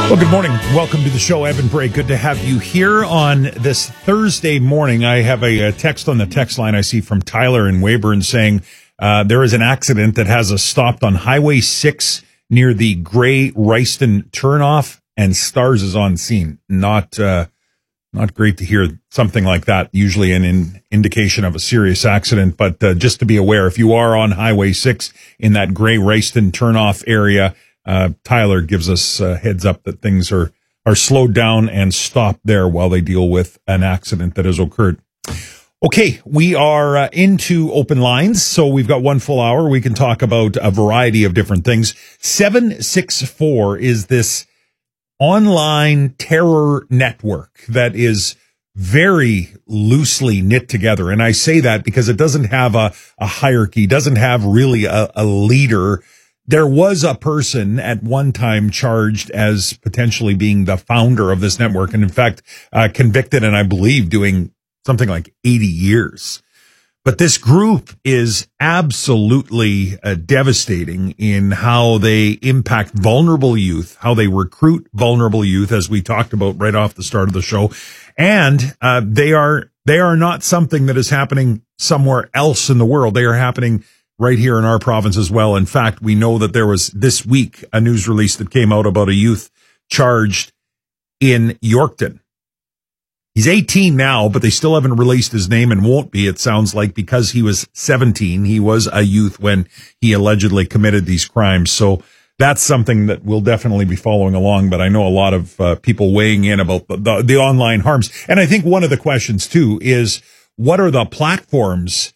Well, good morning. Welcome to the show, Evan Bray. Good to have you here on this Thursday morning. I have a text on the text line I see from Tyler in Weyburn saying there is an accident that has us stopped on Highway 6 near the Gray Royston turnoff, and Stars is on scene. Not great to hear something like that. Usually an indication of a serious accident, but just to be aware, if you are on Highway 6 in that Gray Royston turnoff area, Tyler gives us a heads up that things are slowed down and stopped there while they deal with an accident that has occurred. Okay, we are into open lines, so we've got one full hour. We can talk about a variety of different things. 764 is this online terror network that is very loosely knit together. And I say that because it doesn't have a hierarchy, doesn't have really a leader. There was a person at one time charged as potentially being the founder of this network, and in fact, convicted, and I believe doing something like 80 years. But this group is absolutely devastating in how they impact vulnerable youth, how they recruit vulnerable youth, as we talked about right off the start of the show. And they are not something that is happening somewhere else in the world. They are happening right here in our province as well. In fact, we know that there was this week a news release that came out about a youth charged in Yorkton. He's 18 now, but they still haven't released his name and won't be, it sounds like, because he was 17. He was a youth when he allegedly committed these crimes. So that's something that we'll definitely be following along. But I know a lot of people weighing in about the online harms. And I think one of the questions, too, is what are the platforms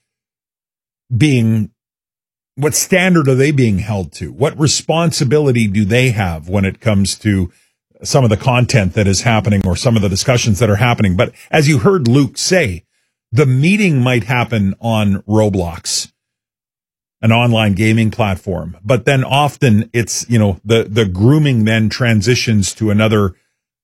what standard are they being held to? What responsibility do they have when it comes to some of the content that is happening or some of the discussions that are happening? But as you heard Luke say, the meeting might happen on Roblox, an online gaming platform. But then often it's, the grooming then transitions to another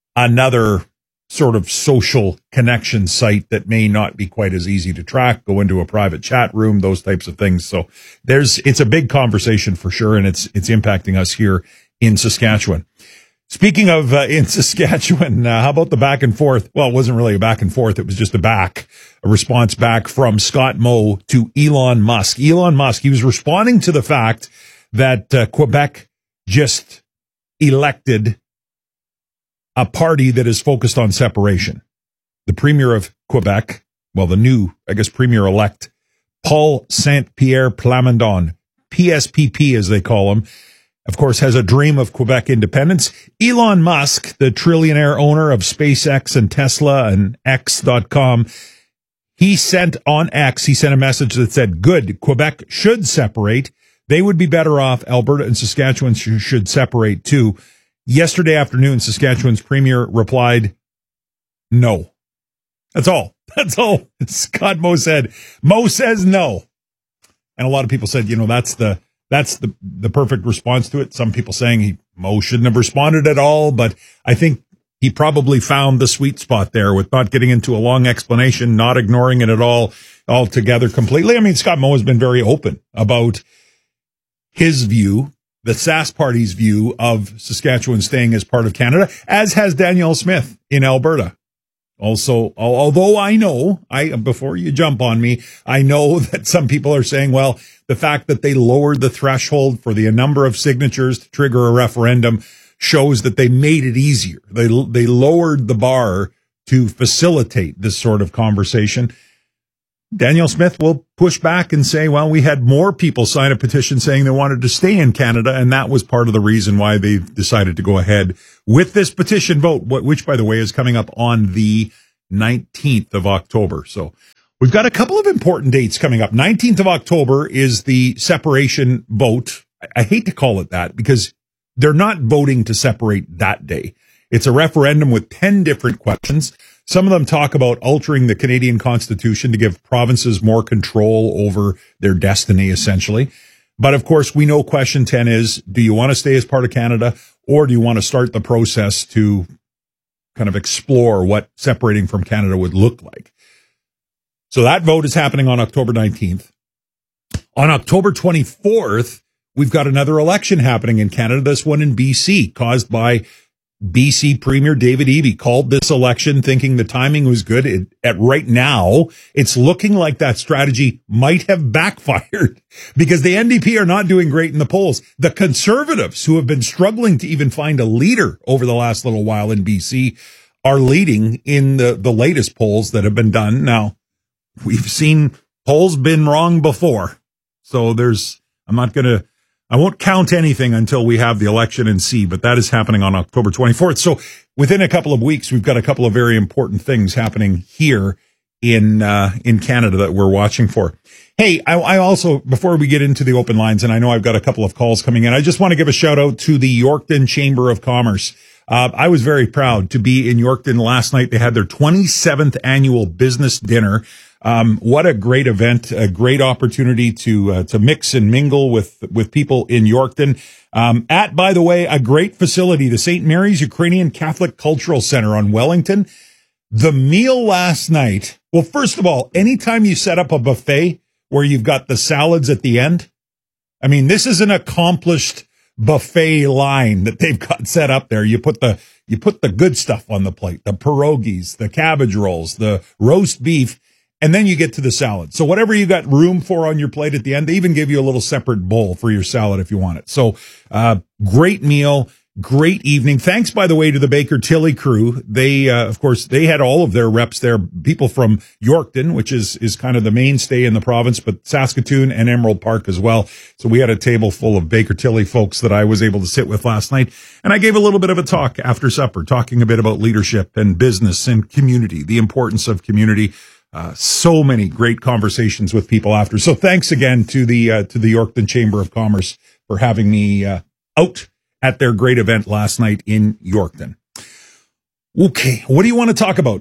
sort of social connection site that may not be quite as easy to track, go into a private chat room, those types of things. So it's a big conversation for sure, and it's impacting us here in Saskatchewan. Speaking of in Saskatchewan, how about the back and forth? Well, it wasn't really a back and forth. It was just a response back from Scott Moe to Elon Musk. Elon Musk, he was responding to the fact that Quebec just elected a party that is focused on separation. The Premier of Quebec, the new, Premier-elect, Paul Saint-Pierre Plamondon, PSPP as they call him, of course, has a dream of Quebec independence. Elon Musk, the trillionaire owner of SpaceX and Tesla and X.com, he sent a message that said, good, Quebec should separate. They would be better off. Alberta and Saskatchewan should separate too. Yesterday afternoon, Saskatchewan's premier replied, no. That's all. Scott Moe said. Moe says no. And a lot of people said, that's the perfect response to it. Some people saying Moe shouldn't have responded at all, but I think he probably found the sweet spot there with not getting into a long explanation, not ignoring it at all, altogether completely. I mean, Scott Moe has been very open about his view, the Sask Party's view of Saskatchewan staying as part of Canada, as has Danielle Smith in Alberta. Also, although before you jump on me, I know that some people are saying, well, the fact that they lowered the threshold for the number of signatures to trigger a referendum shows that they made it easier. They lowered the bar to facilitate this sort of conversation. Danielle Smith will push back and say, well, we had more people sign a petition saying they wanted to stay in Canada, and that was part of the reason why they decided to go ahead with this petition vote, which, by the way, is coming up on the 19th of October. So we've got a couple of important dates coming up. 19th of October is the separation vote. I hate to call it that because they're not voting to separate that day. It's a referendum with 10 different questions. Some of them talk about altering the Canadian Constitution to give provinces more control over their destiny, essentially. But of course, we know question 10 is, do you want to stay as part of Canada, or do you want to start the process to kind of explore what separating from Canada would look like? So that vote is happening on October 19th. On October 24th, we've got another election happening in Canada, this one in BC, caused by BC Premier David Eby called this election thinking the timing was good. Right now, it's looking like that strategy might have backfired because the NDP are not doing great in the polls. The Conservatives, who have been struggling to even find a leader over the last little while in BC, are leading in the latest polls that have been done. Now, we've seen polls been wrong before. So I won't count anything until we have the election and see, but that is happening on October 24th. So within a couple of weeks, we've got a couple of very important things happening here in Canada that we're watching for. Hey, I also, before we get into the open lines, and I know I've got a couple of calls coming in, I just want to give a shout out to the Yorkton Chamber of Commerce. I was very proud to be in Yorkton last night. They had their 27th annual business dinner. What a great event, a great opportunity to mix and mingle with people in Yorkton. By the way, a great facility, the St. Mary's Ukrainian Catholic Cultural Center on Wellington. The meal last night. Well, first of all, anytime you set up a buffet where you've got the salads at the end, I mean, this is an accomplished buffet line that they've got set up there. You put the good stuff on the plate, the pierogies, the cabbage rolls, the roast beef, and then you get to the salad. So whatever you got room for on your plate at the end, they even give you a little separate bowl for your salad if you want it. So, great meal, great evening. Thanks, by the way, to the Baker Tilly crew. They, of course, they had all of their reps there, people from Yorkton, which is kind of the mainstay in the province, but Saskatoon and Emerald Park as well. So we had a table full of Baker Tilly folks that I was able to sit with last night. And I gave a little bit of a talk after supper, talking a bit about leadership and business and community, the importance of community. So many great conversations with people after. So thanks again to the Yorkton Chamber of Commerce for having me out at their great event last night in Yorkton. Okay, what do you want to talk about?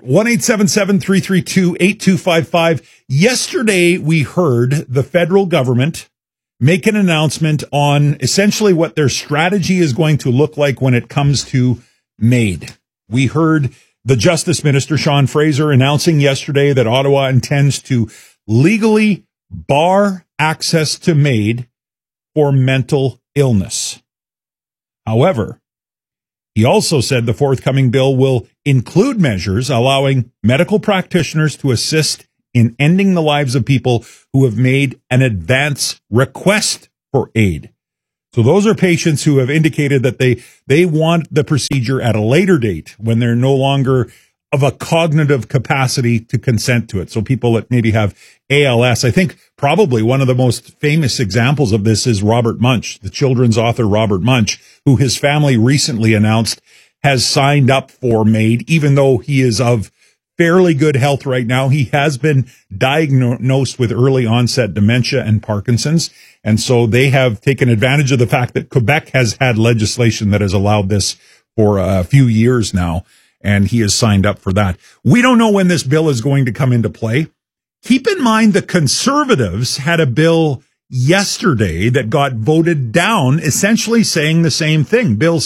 1-877-332-8255. Yesterday, we heard the federal government make an announcement on essentially what their strategy is going to look like when it comes to MAID. We heard the Justice Minister, Sean Fraser, announcing yesterday that Ottawa intends to legally bar access to MAID for mental illness. However, he also said the forthcoming bill will include measures allowing medical practitioners to assist in ending the lives of people who have made an advance request for aid. So those are patients who have indicated that they want the procedure at a later date when they're no longer of a cognitive capacity to consent to it. So people that maybe have ALS, I think probably one of the most famous examples of this is Robert Munch, the children's author Robert Munch, who his family recently announced has signed up for MAID, even though he is of fairly good health right now. He has been diagnosed with early onset dementia and Parkinson's. And so they have taken advantage of the fact that Quebec has had legislation that has allowed this for a few years now. And he has signed up for that. We don't know when this bill is going to come into play. Keep in mind the Conservatives had a bill yesterday that got voted down, essentially saying the same thing. Bill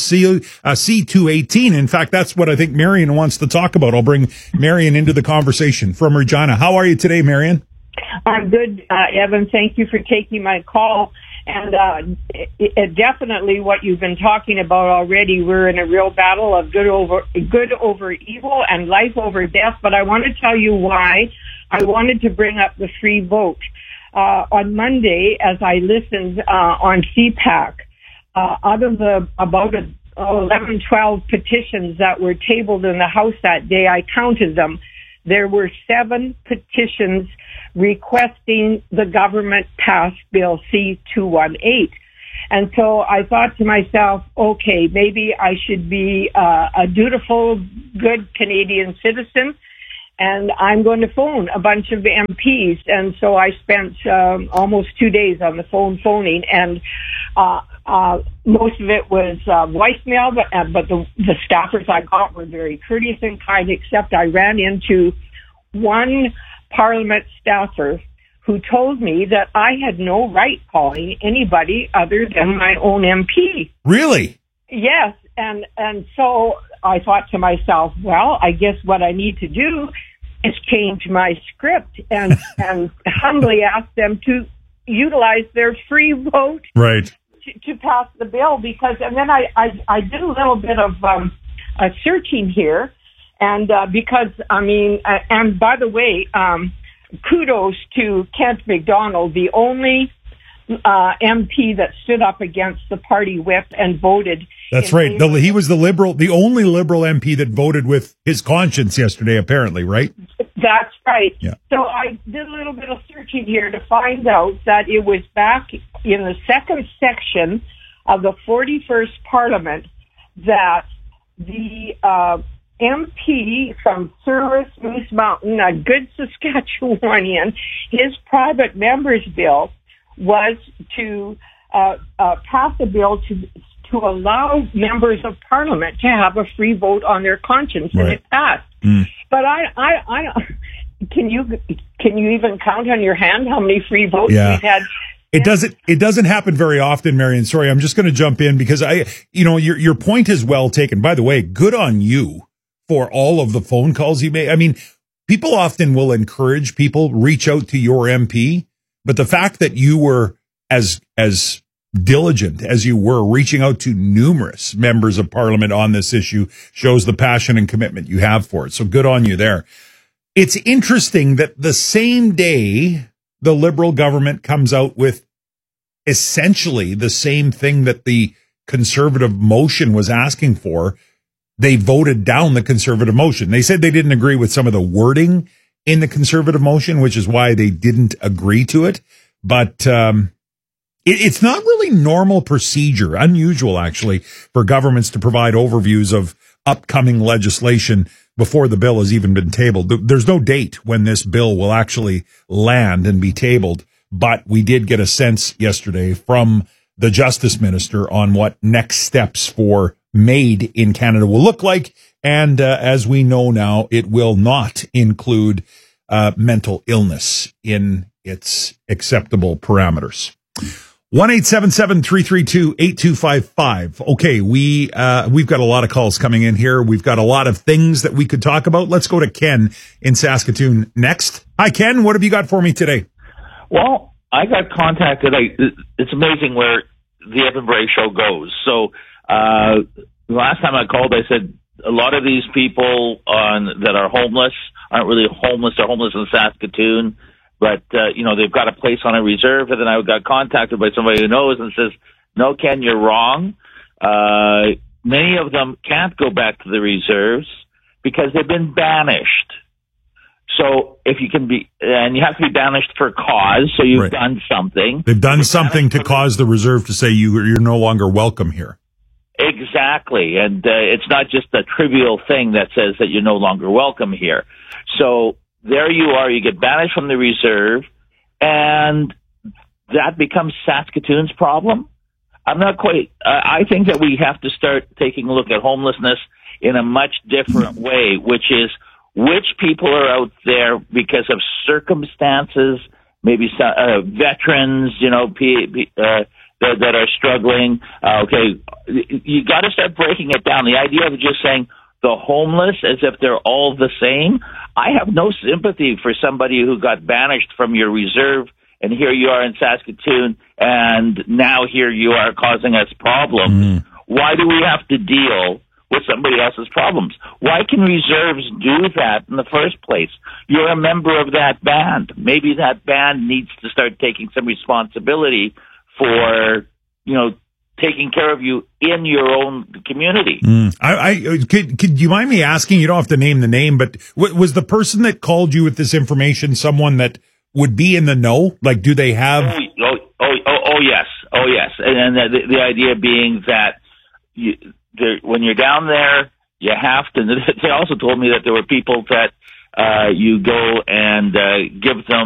C-218. In fact, that's what I think Marion wants to talk about. I'll bring Marion into the conversation from Regina. How are you today, Marion? I'm good, Evan. Thank you for taking my call. And definitely what you've been talking about already, we're in a real battle of good over evil and life over death. But I want to tell you why I wanted to bring up the free vote. On Monday, as I listened on CPAC, out of the about 11, 12 petitions that were tabled in the House that day, I counted them. There were 7 petitions requesting the government pass Bill C-218. And so I thought to myself, okay, maybe I should be a dutiful, good Canadian citizen, and I'm going to phone a bunch of MPs. And so I spent almost 2 days on the phone phoning, and most of it was voicemail, but the staffers I got were very courteous and kind, except I ran into one Parliament staffer who told me that I had no right calling anybody other than my own MP. Really? Yes. And so I thought to myself, well, I guess what I need to do is change my script and humbly ask them to utilize their free vote right to pass the bill, because, and then I did a little bit of searching here, and because and by the way, kudos to Kent McDonald, the only MP that stood up against the party whip and voted. That's right. He was the only Liberal MP that voted with his conscience yesterday, apparently, right? That's right. Yeah. So I did a little bit of searching here to find out that it was back in the second section of the 41st Parliament that the MP from Service Moose Mountain, a good Saskatchewanian, his private member's bill was to pass a bill to allow members of Parliament to have a free vote on their conscience, and it passed. But I can you even count on your hand how many free votes we've had? It doesn't happen very often, Marion. Sorry, I'm just going to jump in because your point is well taken. By the way, good on you for all of the phone calls you made. I mean, people often will encourage people reach out to your MP. But the fact that you were as diligent as you were reaching out to numerous members of Parliament on this issue shows the passion and commitment you have for it. So good on you there. It's interesting that the same day the Liberal government comes out with essentially the same thing that the Conservative motion was asking for, they voted down the Conservative motion. They said they didn't agree with some of the wording in the Conservative motion, which is why they didn't agree to it. But it's not really normal procedure, unusual actually, for governments to provide overviews of upcoming legislation before the bill has even been tabled. There's no date when this bill will actually land and be tabled, but we did get a sense yesterday from the Justice Minister on what next steps for MAID in Canada will look like. And as we know now, it will not include mental illness in its acceptable parameters. 1-877-332-8255. Okay, we've got a lot of calls coming in here. We've got a lot of things that we could talk about. Let's go to Ken in Saskatoon next. Hi, Ken. What have you got for me today? Well, I got contacted. It's amazing where the Evan Bray show goes. So the last time I called, I said, a lot of these people that are homeless aren't really homeless. They're homeless in Saskatoon, but they've got a place on a reserve. And then I got contacted by somebody who knows and says, "No, Ken, you're wrong. Many of them can't go back to the reserves because they've been banished. So if you can be, and you have to be banished for cause. So you've done something. They've done something to cause the reserve to say you're no longer welcome here." Exactly. And it's not just a trivial thing that says that you're no longer welcome here. So there you are, you get banished from the reserve, and that becomes Saskatoon's problem. I'm not quite, I think that we have to start taking a look at homelessness in a much different way, which is which people are out there because of circumstances, maybe veterans, that are struggling. Okay, you got to start breaking it down. The idea of just saying the homeless as if they're all the same. I have no sympathy for somebody who got banished from your reserve, and here you are in Saskatoon, and now here you are causing us problems. Why do we have to deal with somebody else's problems? Why can reserves do that in the first place? You're a member of that band. Maybe that band needs to start taking some responsibility for, taking care of you in your own community. Could you mind me asking, you don't have to name the name, but was the person that called you with this information someone that would be in the know? Like, do they have... Oh, yes. And the idea being that when you're down there, you have to... They also told me that there were people that you go and give them